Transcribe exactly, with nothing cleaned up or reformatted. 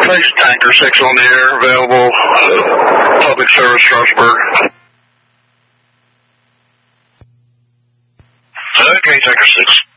Thanks, Tanker six on the air, available, uh, public service, Strasburg. Okay, Tanker six.